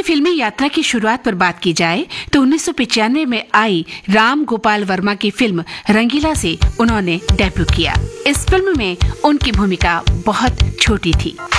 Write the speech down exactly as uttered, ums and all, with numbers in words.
फिल्मी यात्रा की शुरुआत पर बात की जाए तो उन्नीस सौ पचानवे में आई राम गोपाल वर्मा की फिल्म रंगीला से उन्होंने डेब्यू किया। इस फिल्म में उनकी भूमिका बहुत छोटी थी।